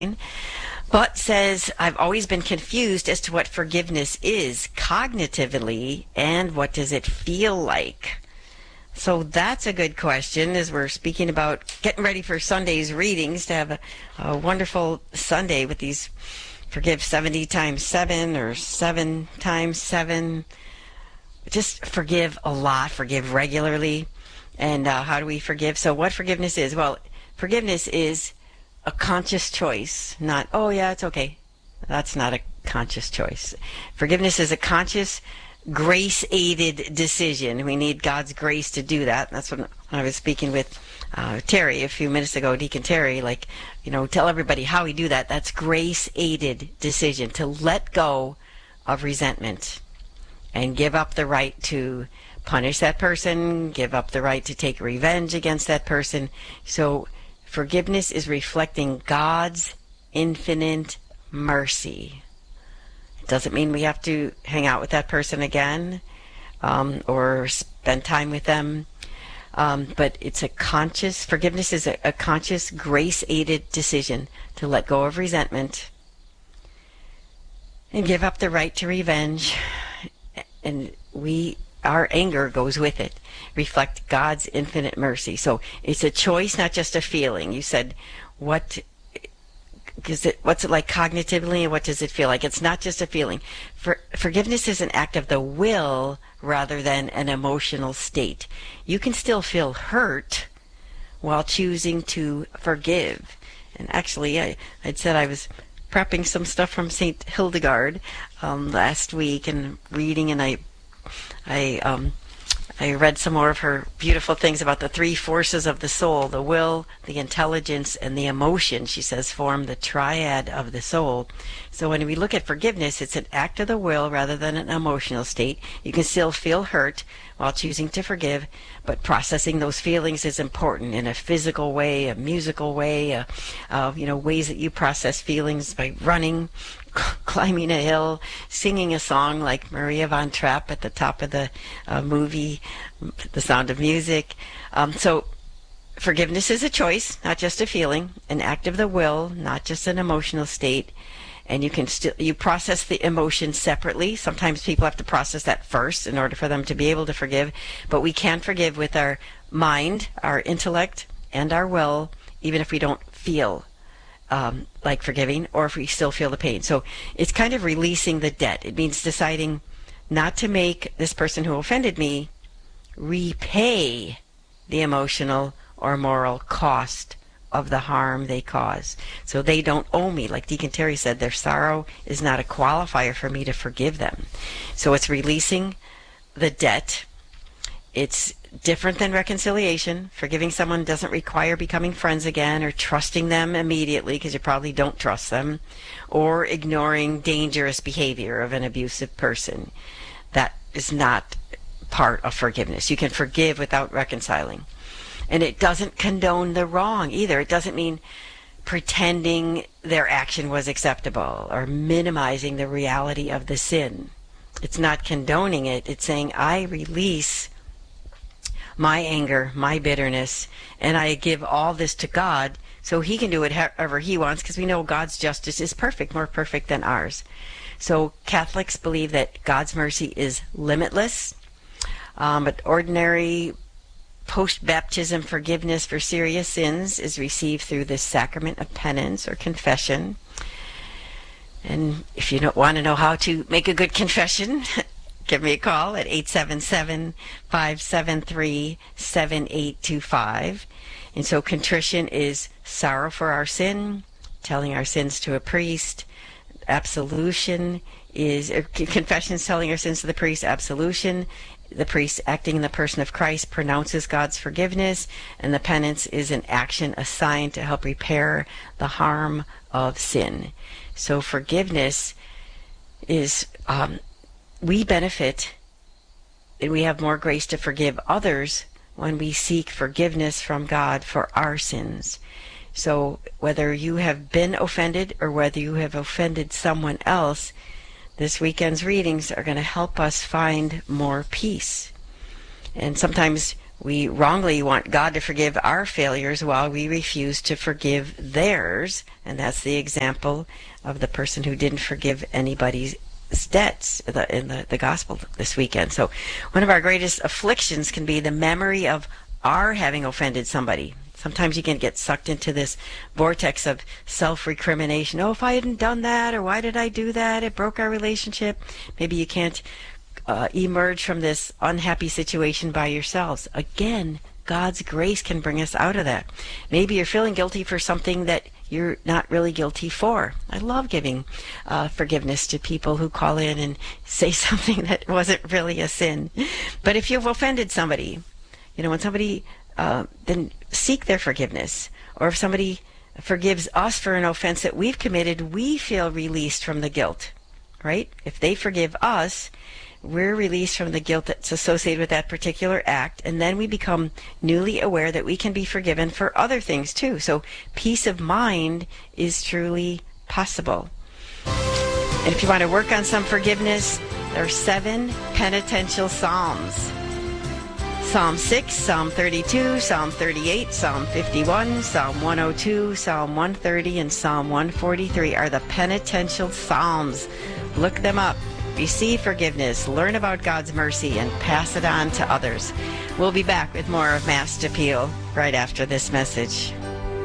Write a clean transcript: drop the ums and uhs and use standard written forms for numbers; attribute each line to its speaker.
Speaker 1: but says, I've always been confused as to what forgiveness is cognitively and what does it feel like. So that's a good question as we're speaking about getting ready for Sunday's readings to have a wonderful Sunday with these forgive 70 times 7 or 7 times 7. Just forgive a lot, forgive regularly. And how do we forgive? So what forgiveness is? Well, forgiveness is a conscious choice, not, oh yeah, it's okay. That's not a conscious choice. Forgiveness is a conscious, grace-aided decision. We need God's grace to do that. That's when I was speaking with Terry a few minutes ago, Deacon Terry, tell everybody how we do that. That's grace-aided decision, to let go of resentment and give up the right to punish that person, give up the right to take revenge against that person. So forgiveness is reflecting God's infinite mercy. It doesn't mean we have to hang out with that person again or spend time with them. But it's forgiveness is a conscious, grace-aided decision to let go of resentment and give up the right to revenge. And our anger goes with it. Reflect God's infinite mercy. So it's a choice, not just a feeling. You said, what's it like cognitively, and what does it feel like? It's not just a feeling. Forgiveness is an act of the will rather than an emotional state. You can still feel hurt while choosing to forgive. And actually, I'd said I was prepping some stuff from St. Hildegard last week and reading, and I read some more of her beautiful things about the three forces of the soul: the will, the intelligence, and the emotion. She says form the triad of the soul. So when we look at forgiveness, it's an act of the will rather than an emotional state. You can still feel hurt while choosing to forgive, but processing those feelings is important in a physical way, a musical way, ways that you process feelings by running, climbing a hill, singing a song like Maria von Trapp at the top of the movie, The Sound of Music. So forgiveness is a choice, not just a feeling, an act of the will, not just an emotional state. And you process the emotion separately. Sometimes people have to process that first in order for them to be able to forgive. But we can forgive with our mind, our intellect, and our will, even if we don't feel like forgiving, or if we still feel the pain. So it's kind of releasing the debt. It means deciding not to make this person who offended me repay the emotional or moral cost of the harm they cause. So they don't owe me. Like Deacon Terry said, their sorrow is not a qualifier for me to forgive them. So it's releasing the debt. It's different than reconciliation. Forgiving someone doesn't require becoming friends again or trusting them immediately, because you probably don't trust them, or ignoring dangerous behavior of an abusive person. That is not part of forgiveness. You can forgive without reconciling. And it doesn't condone the wrong either. It doesn't mean pretending their action was acceptable or minimizing the reality of the sin. It's not condoning it. It's saying, I release my anger, my bitterness, and I give all this to God so he can do it however he wants, because we know God's justice is perfect, more perfect than ours. So Catholics believe that God's mercy is limitless, but ordinary post-baptism forgiveness for serious sins is received through the sacrament of penance or confession. And if you don't want to know how to make a good confession, give me a call at 877-573-7825. And so contrition is sorrow for our sin, telling our sins to a priest. Absolution is, confession is telling our sins to the priest. Absolution, the priest acting in the person of Christ pronounces God's forgiveness, and the penance is an action assigned to help repair the harm of sin. So forgiveness is, we benefit and we have more grace to forgive others when we seek forgiveness from God for our sins. So whether you have been offended or whether you have offended someone else, this weekend's readings are going to help us find more peace. And sometimes We wrongly want God to forgive our failures while we refuse to forgive theirs. And that's the example of the person who didn't forgive anybody's debts in the gospel this weekend. So one of our greatest afflictions can be the memory of our having offended somebody. Sometimes you can get sucked into this vortex of self-recrimination. Oh, if I hadn't done that, or why did I do that? It broke our relationship. Maybe you can't emerge from this unhappy situation by yourselves. Again, God's grace can bring us out of that. Maybe you're feeling guilty for something that you're not really guilty for. I love giving forgiveness to people who call in and say something that wasn't really a sin. But if you've offended somebody, when somebody then seek their forgiveness, or if somebody forgives us for an offense that we've committed, we feel released from the guilt, right? If they forgive us, we're released from the guilt that's associated with that particular act, and then we become newly aware that we can be forgiven for other things too. So peace of mind is truly possible. And if you want to work on some forgiveness, there are 7 penitential psalms. Psalm 6, Psalm 32, Psalm 38, Psalm 51, Psalm 102, Psalm 130, and Psalm 143 are the penitential psalms. Look them up. Receive forgiveness, learn about God's mercy, and pass it on to others. We'll be back with more of Mass Appeal right after this message.